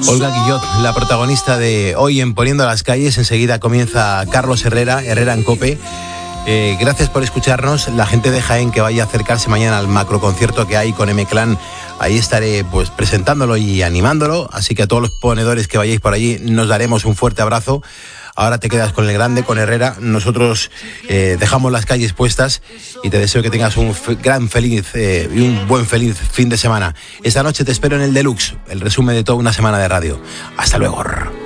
Olga Guillot, la protagonista de hoy en Poniendo las Calles. Enseguida comienza Carlos Herrera en COPE. Gracias por escucharnos. La gente de Jaén que vaya a acercarse mañana al macroconcierto que hay con M-Clan, ahí estaré pues presentándolo y animándolo. Así que a todos los ponedores que vayáis por allí nos daremos un fuerte abrazo. Ahora te quedas con el grande, con Herrera. Nosotros dejamos las calles puestas y te deseo que tengas un feliz fin de semana. Esta noche te espero en el Deluxe, el resumen de toda una semana de radio. Hasta luego.